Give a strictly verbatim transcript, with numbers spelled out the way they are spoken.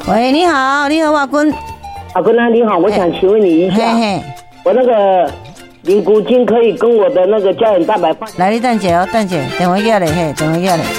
喂，你好，你好，阿君。 阿君啊，你好，我想请问你一下，嘿嘿我那个灵骨精可以跟我的那个胶原蛋白放？ 来，你等一下哦，等一下，电话过来，嘿，电话过来。